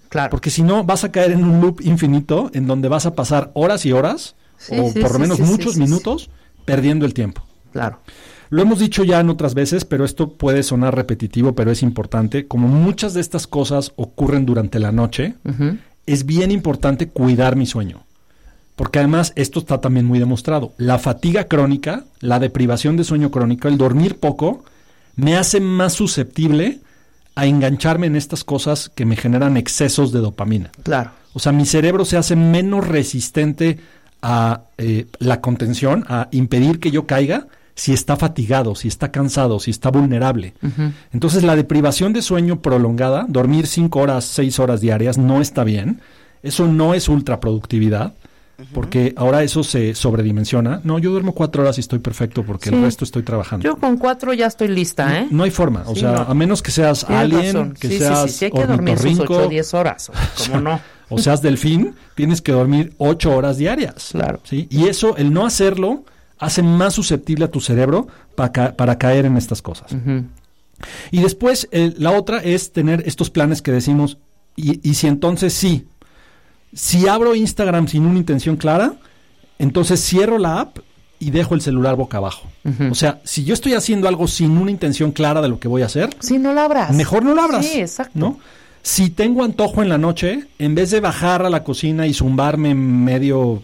Claro. Porque si no, vas a caer en un loop infinito en donde vas a pasar horas y horas, por lo menos muchos minutos, perdiendo el tiempo. Claro. Lo hemos dicho ya en otras veces, pero esto puede sonar repetitivo, pero es importante. Como muchas de estas cosas ocurren durante la noche, es bien importante cuidar mi sueño. Porque además esto está también muy demostrado. La fatiga crónica, la deprivación de sueño crónico, el dormir poco, me hace más susceptible a engancharme en estas cosas que me generan excesos de dopamina. Claro. O sea, mi cerebro se hace menos resistente a la contención, a impedir que yo caiga, si está fatigado, si está cansado, si está vulnerable. Entonces, la deprivación de sueño prolongada, dormir 5 horas, 6 horas diarias, no está bien. Eso no es ultraproductividad, porque ahora eso se sobredimensiona. No, yo duermo 4 horas y estoy perfecto, porque el resto estoy trabajando. Yo con 4 ya estoy lista, ¿eh? No hay forma. O sea, a menos que seas alien, que seas hay que dormir sus 8 o 10 horas. ¿Cómo no? O seas delfín, tienes que dormir 8 horas diarias. Claro. ¿Sí? Y eso, el no hacerlo, hace más susceptible a tu cerebro para caer en estas cosas. Y después, la otra es tener estos planes que decimos, y si entonces si abro Instagram sin una intención clara, entonces cierro la app y dejo el celular boca abajo. O sea, si yo estoy haciendo algo sin una intención clara de lo que voy a hacer, no la abras. Mejor no la abras. Sí, exacto. ¿No? Si tengo antojo en la noche, en vez de bajar a la cocina y zumbarme medio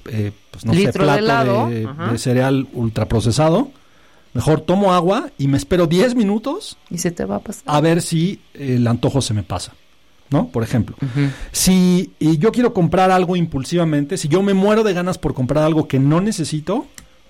plato de cereal ultraprocesado, mejor tomo agua y me espero 10 minutos y se te va a pasar. A ver si el antojo se me pasa, ¿no? Por ejemplo, si yo quiero comprar algo impulsivamente, si yo me muero de ganas por comprar algo que no necesito,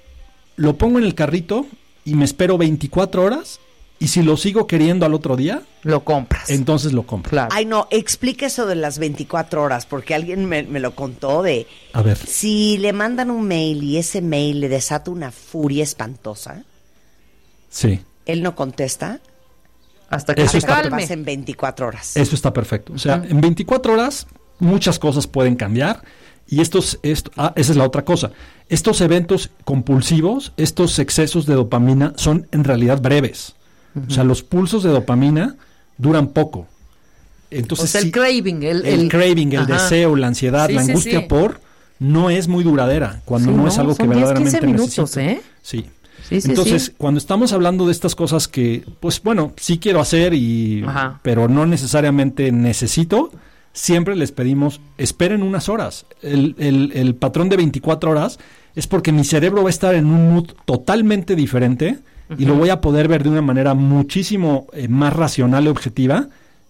lo pongo en el carrito y me espero 24 horas. Y si lo sigo queriendo al otro día, lo compras. Entonces lo compro. Claro. Ay, no, explique eso de las 24 horas, porque alguien me lo contó de... A ver. Si le mandan un mail y ese mail le desata una furia espantosa, sí, él no contesta hasta que se calme. pasen 24 horas. Eso está perfecto. O sea, en 24 horas muchas cosas pueden cambiar. Y esa es la otra cosa. Estos eventos compulsivos, estos excesos de dopamina son en realidad breves. O sea, los pulsos de dopamina duran poco. Entonces, o sea, el craving, el craving, el deseo, la ansiedad, la angustia por no es muy duradera cuando no es algo que verdaderamente 10, 15 minutos, necesito. Sí. Entonces, cuando estamos hablando de estas cosas que, pues bueno, sí quiero hacer pero no necesariamente necesito, siempre les pedimos, esperen unas horas. El patrón de 24 horas es porque mi cerebro va a estar en un mood totalmente diferente y lo voy a poder ver de una manera muchísimo más racional y objetiva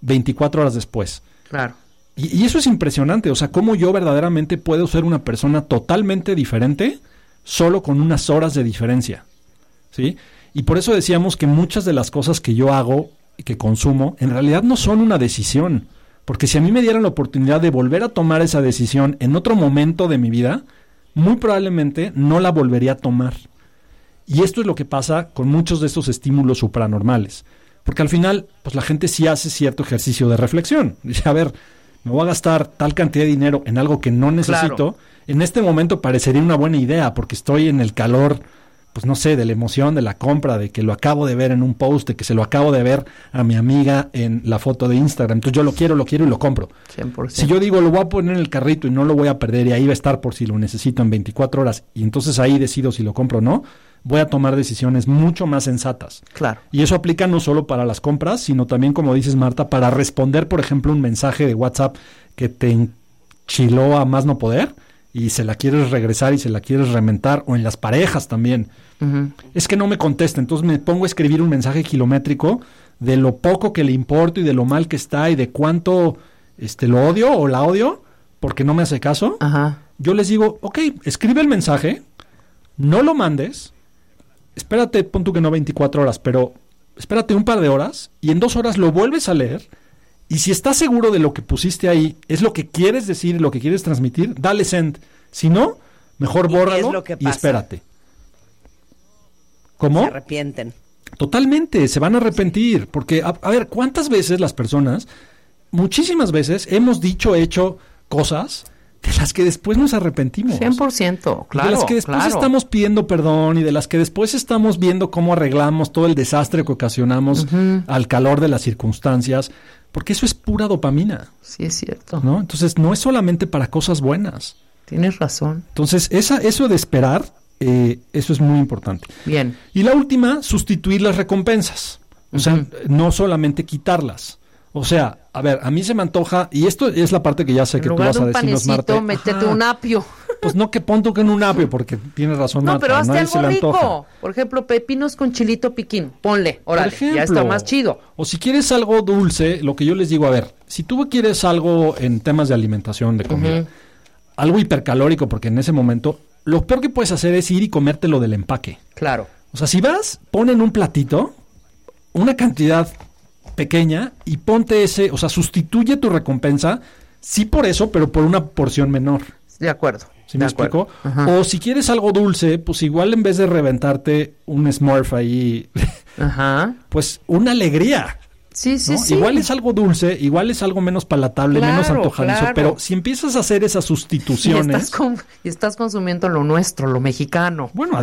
24 horas después. Claro. Y eso es impresionante, o sea, cómo yo verdaderamente puedo ser una persona totalmente diferente solo con unas horas de diferencia, ¿sí? Y por eso decíamos que muchas de las cosas que yo hago y que consumo, en realidad no son una decisión, porque si a mí me dieran la oportunidad de volver a tomar esa decisión en otro momento de mi vida, muy probablemente no la volvería a tomar. Y esto es lo que pasa con muchos de estos estímulos supranormales. Porque al final, pues la gente sí hace cierto ejercicio de reflexión. Dice, a ver, me voy a gastar tal cantidad de dinero en algo que no necesito. Claro. En este momento parecería una buena idea porque estoy en el calor, pues no sé, de la emoción, de la compra, de que lo acabo de ver en un post, de que se lo acabo de ver a mi amiga en la foto de Instagram. Entonces yo lo quiero y lo compro. 100%. Si yo digo, lo voy a poner en el carrito y no lo voy a perder y ahí va a estar por si lo necesito en 24 horas y entonces ahí decido si lo compro o no, voy a tomar decisiones mucho más sensatas. Claro. Y eso aplica no solo para las compras, sino también, como dices, Marta, para responder, por ejemplo, un mensaje de WhatsApp que te enchiló a más no poder y se la quieres regresar y se la quieres rementar, o en las parejas también. Es que no me contesta, entonces me pongo a escribir un mensaje kilométrico de lo poco que le importo y de lo mal que está y de cuánto lo odio o la odio porque no me hace caso. Yo les digo, ok, escribe el mensaje, no lo mandes, espérate, pon tú que no 24 horas, pero espérate un par de horas y en 2 horas lo vuelves a leer y si estás seguro de lo que pusiste ahí es lo que quieres decir, lo que quieres transmitir, dale send. Si no, mejor bórralo y espérate. ¿Cómo? Se arrepienten. Totalmente, se van a arrepentir, porque, a ver, ¿cuántas veces las personas, muchísimas veces, hemos dicho, hecho cosas de las que después nos arrepentimos. 100%, claro. De las que después estamos pidiendo perdón y de las que después estamos viendo cómo arreglamos todo el desastre que ocasionamos al calor de las circunstancias, porque eso es pura dopamina. Sí, es cierto. ¿No? Entonces, no es solamente para cosas buenas. Tienes razón. Entonces, eso de esperar, eso es muy importante. Bien. Y la última, sustituir las recompensas. O sea, no solamente quitarlas. O sea, a ver, a mí se me antoja, y esto es la parte que ya sé que tú vas a decirnos, Marta. En lugar de un panecito, métete un apio. Pues no que pon tú que en un apio, porque tienes razón, Marta. No, pero hazte nadie algo se le antoja. rico. Por ejemplo, pepinos con chilito piquín. Ponle, órale, ya está más chido. O si quieres algo dulce, lo que yo les digo, a ver, si tú quieres algo en temas de alimentación, de comida, algo hipercalórico, porque en ese momento, lo peor que puedes hacer es ir y comértelo del empaque. Claro. O sea, si vas, pon en un platito una cantidad pequeña y ponte ese, o sea, sustituye tu recompensa, sí por eso, pero por una porción menor. De acuerdo. ¿Sí me explico? O si quieres algo dulce, pues igual en vez de reventarte un Smurf ahí, pues una alegría. Sí, sí, ¿no? sí. Igual es algo dulce, igual es algo menos palatable, menos antojadizo, pero si empiezas a hacer esas sustituciones... Y estás consumiendo lo nuestro, lo mexicano. Bueno,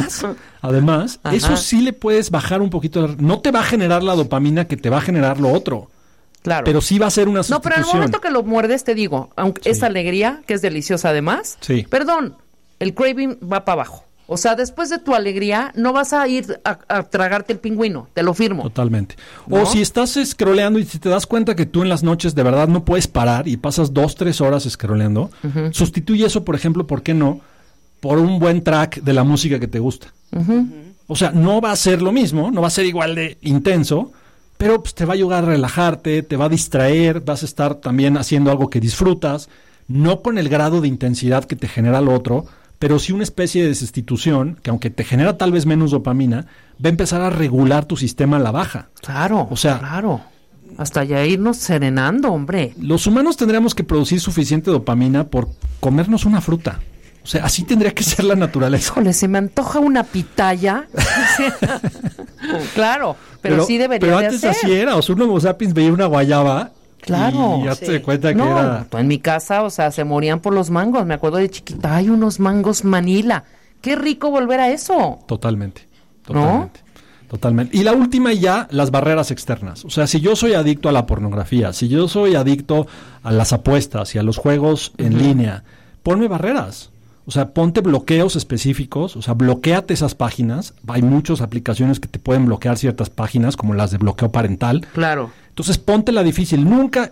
además, eso sí le puedes bajar un poquito. No te va a generar la dopamina que te va a generar lo otro. Claro. Pero sí va a ser una sustitución. No, pero en el momento que lo muerdes, te digo, aunque esa alegría, que es deliciosa además, perdón, el craving va para abajo. O sea, después de tu alegría, no vas a ir a tragarte el pingüino, te lo firmo. Totalmente. ¿No? O si estás scrolleando y si te das cuenta que tú en las noches de verdad no puedes parar y pasas 2-3 horas scrolleando, sustituye eso, por ejemplo, ¿por qué no? Por un buen track de la música que te gusta. O sea, no va a ser lo mismo, no va a ser igual de intenso, pero pues, te va a ayudar a relajarte, te va a distraer, vas a estar también haciendo algo que disfrutas, no con el grado de intensidad que te genera lo otro, pero sí una especie de sustitución que aunque te genera tal vez menos dopamina, va a empezar a regular tu sistema a la baja. Claro, o sea, claro. Hasta ya irnos serenando, hombre. Los humanos tendríamos que producir suficiente dopamina por comernos una fruta. O sea, así tendría que ser la naturaleza. Híjole, se me antoja una pitaya. Claro, pero sí debería de antes hacer. Así era, o sea, uno Homo sapiens veía una guayaba. Claro. Y ya te cuenta que era... En mi casa, o sea, se morían por los mangos. Me acuerdo de chiquita, hay unos mangos Manila. Qué rico volver a eso. Totalmente. Totalmente. Y la última ya, las barreras externas. O sea, si yo soy adicto a la pornografía, si yo soy adicto a las apuestas y a los juegos en línea, ponme barreras. O sea, ponte bloqueos específicos, o sea, bloquéate esas páginas. Hay muchas aplicaciones que te pueden bloquear ciertas páginas, como las de bloqueo parental. Claro. Entonces, póntela difícil. Nunca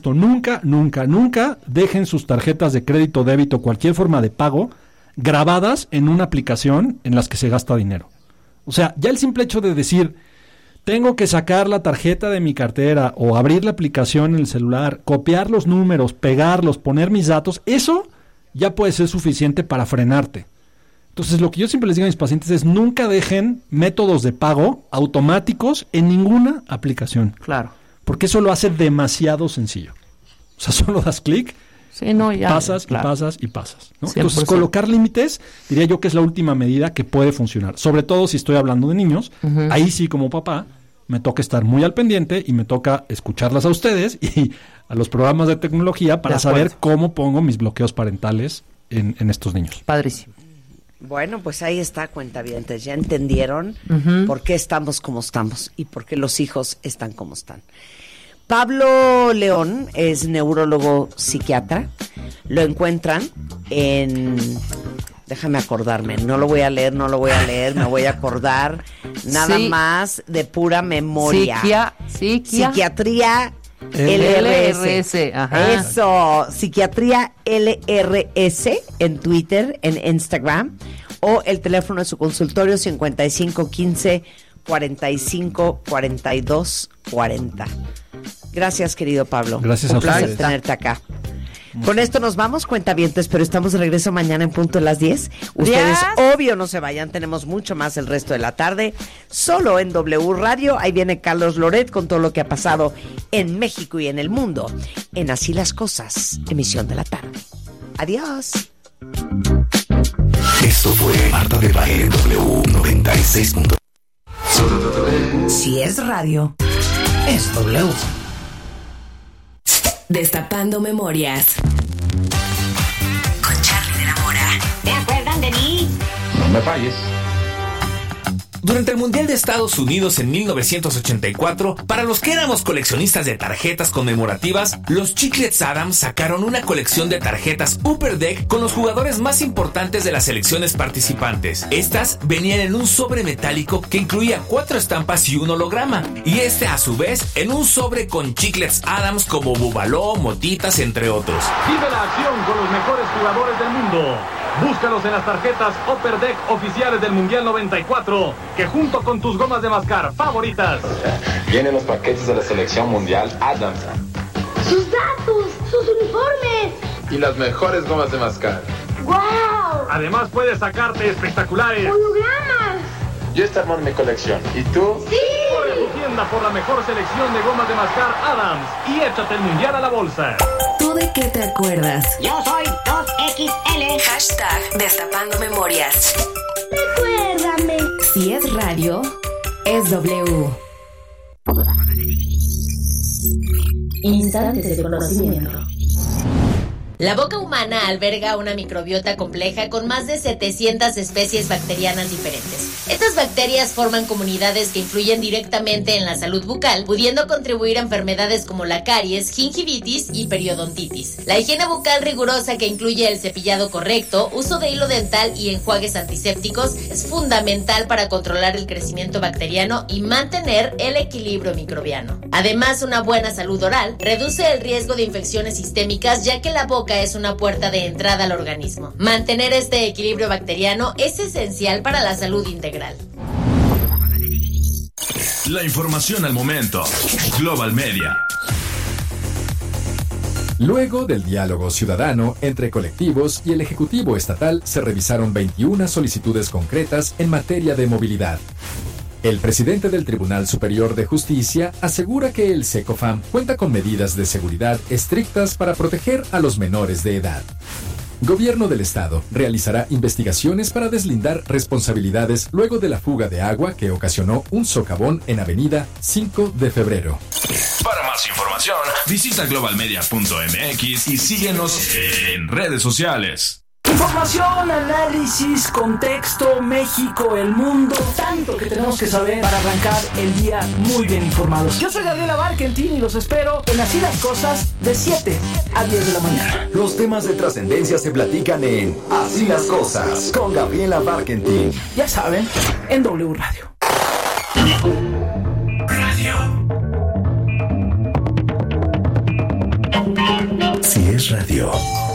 dejen sus tarjetas de crédito, débito, cualquier forma de pago, grabadas en una aplicación en las que se gasta dinero. O sea, ya el simple hecho de decir, tengo que sacar la tarjeta de mi cartera o abrir la aplicación en el celular, copiar los números, pegarlos, poner mis datos, eso ya puede ser suficiente para frenarte. Entonces, lo que yo siempre les digo a mis pacientes es nunca dejen métodos de pago automáticos en ninguna aplicación. Claro. Porque eso lo hace demasiado sencillo. O sea, solo das clic, pasas y pasas, ¿no? Entonces, colocar límites, diría yo que es la última medida que puede funcionar. Sobre todo si estoy hablando de niños, ahí sí como papá me toca estar muy al pendiente y me toca escucharlas a ustedes y a los programas de tecnología para saber cómo pongo mis bloqueos parentales en estos niños. Padrísimo. Bueno, pues ahí está, cuentavientes. Ya entendieron por qué estamos como estamos y por qué los hijos están como están. Pablo León es neurólogo psiquiatra. Lo encuentran en... Déjame acordarme, no lo voy a leer, me voy a acordar. Nada más de pura memoria. Psiquiatría LRS. Ajá. Eso, Psiquiatría LRS en Twitter, en Instagram, o el teléfono de su consultorio 5515 45 42 40. Gracias, querido Pablo. Gracias a ustedes. Un placer tenerte acá. Con esto nos vamos, cuentavientes, pero estamos de regreso mañana en punto de las 10. Ustedes, obvio, no se vayan, tenemos mucho más el resto de la tarde, solo en W Radio. Ahí viene Carlos Loret con todo lo que ha pasado en México y en el mundo, en Así las Cosas, emisión de la tarde. Adiós. Esto fue Marta de Baile W 96. Si es radio, es W. Destapando memorias. ¿Se acuerdan de mí? No me falles. Durante el Mundial de Estados Unidos en 1984, para los que éramos coleccionistas de tarjetas conmemorativas, los Chiclets Adams sacaron una colección de tarjetas Upper Deck con los jugadores más importantes de las selecciones participantes. Estas venían en un sobre metálico que incluía 4 estampas y un holograma, y a su vez en un sobre con Chiclets Adams como Bubaló, Motitas, entre otros. Vive la acción con los mejores jugadores del mundo. Búscalos en las tarjetas Upper Deck oficiales del Mundial 94, que junto con tus gomas de mascar favoritas, Vienen los paquetes de la selección mundial Adams. ¡Sus datos! ¡Sus uniformes! Y las mejores gomas de mascar. ¡Guau! Además puedes sacarte espectaculares ¡hologramas! Yo estoy armando mi colección. ¿Y tú? ¡Sí! Corre a tu tienda por la mejor selección de gomas de mascar Adams y échate el Mundial a la bolsa. ¿Tú de qué te acuerdas? Yo soy 2XL. Hashtag Destapando Memorias. Recuérdame. Si es radio, es W. Instantes de conocimiento. La boca humana alberga una microbiota compleja con más de 700 especies bacterianas diferentes. Estas bacterias forman comunidades que influyen directamente en la salud bucal, pudiendo contribuir a enfermedades como la caries, gingivitis y periodontitis. La higiene bucal rigurosa, que incluye el cepillado correcto, uso de hilo dental y enjuagues antisépticos, es fundamental para controlar el crecimiento bacteriano y mantener el equilibrio microbiano. Además, una buena salud oral reduce el riesgo de infecciones sistémicas, ya que la boca es una puerta de entrada al organismo. Mantener este equilibrio bacteriano es esencial para la salud integral. La información al momento. Global Media. Luego del diálogo ciudadano entre colectivos y el Ejecutivo Estatal, se revisaron 21 solicitudes concretas en materia de movilidad. El presidente del Tribunal Superior de Justicia asegura que el SECOFAM cuenta con medidas de seguridad estrictas para proteger a los menores de edad. Gobierno del Estado realizará investigaciones para deslindar responsabilidades luego de la fuga de agua que ocasionó un socavón en Avenida 5 de Febrero. Para más información, visita globalmedia.mx y síguenos en redes sociales. Información, análisis, contexto, México, el mundo, tanto que tenemos que saber para arrancar el día muy bien informados. Yo soy Gabriela Barkentin y los espero en Así las Cosas de 7 a 10 de la mañana. Los temas de trascendencia se platican en Así las Cosas con Gabriela Barkentin. Ya saben, en W Radio. Si es radio.